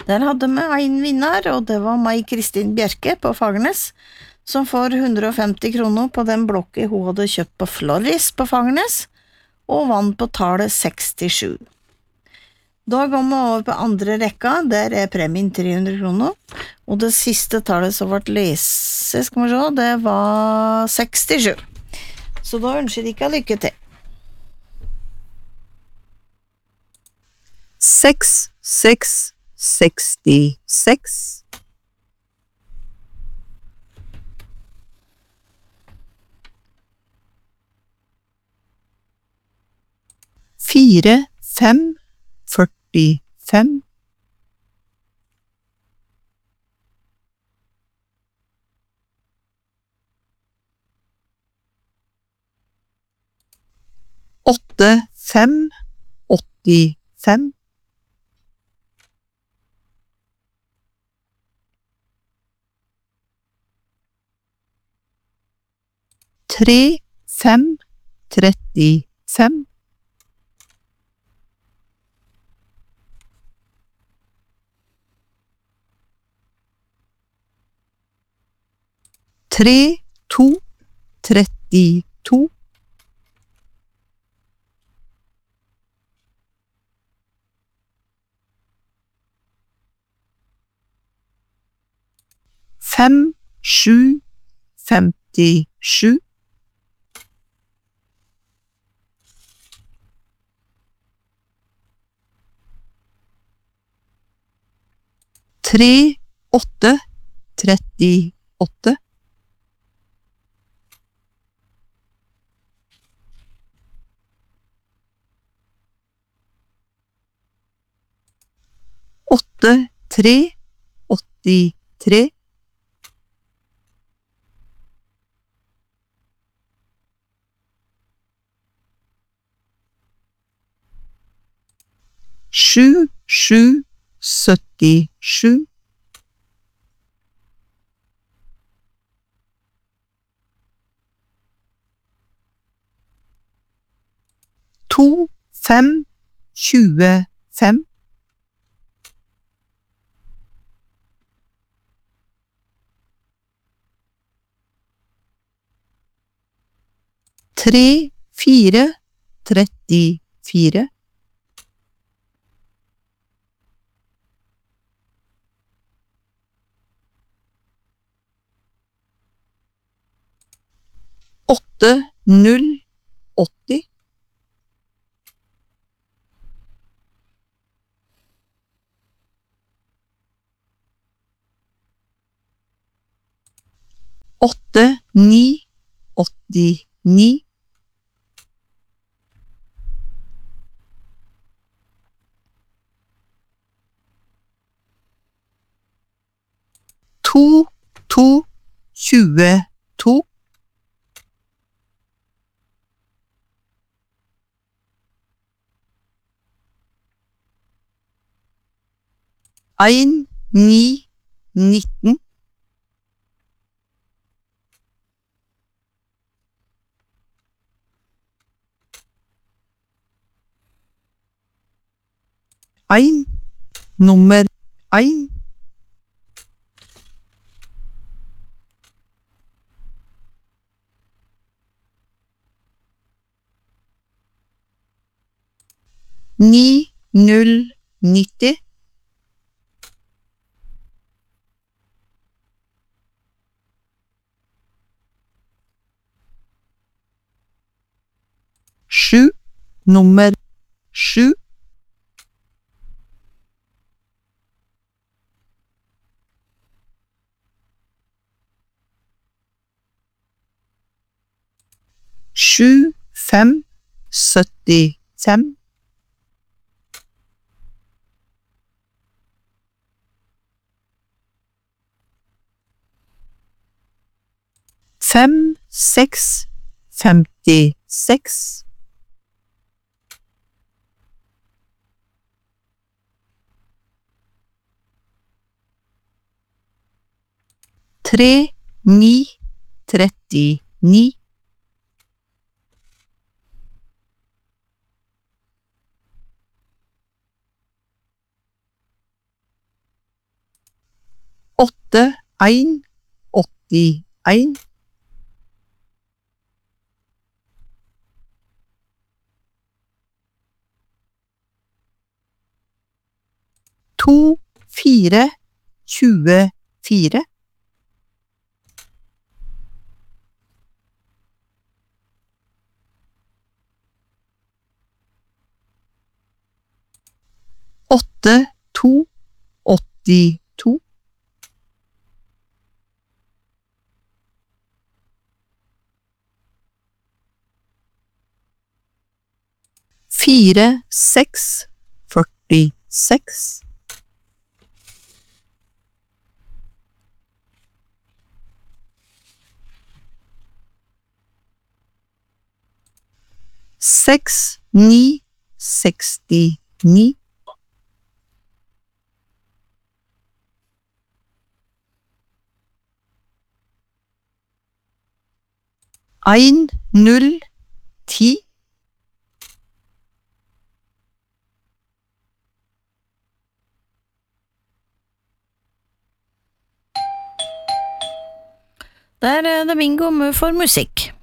Der hadde vi en vinner, og det var Mai-Kristin Bjerke på Fagernes, som får 150 kroner på den blokket hun hadde kjøpt på Floris på Fagernes, og vant på tallet 67. Da går vi over på andre rekka, der premien 300 kroner, og det siste tallet som ble lese, skal vi se, det var 67. Så da ønsker jeg lykke til. 6, 6, 66. 4, 5, 45. 8, 5, 85. 3, 5, 35. 3, 2, 32. 5, 7, 57. 3, 8, 38. 8, 3, 83. 7, 7, 77. 2, 5, 25. 3, 4, 34. 8, 0, 80. 8, 9, 89. 2, 2, 22. 1, 9, 19. 1, nummer 1. 9, 0, 90. 7, nummer 7. 7, 5, 75. 5, 6, 56. 3, 9, 39. 8181 2424 8282 4646 6969 1010 Der er det bingo for musikk.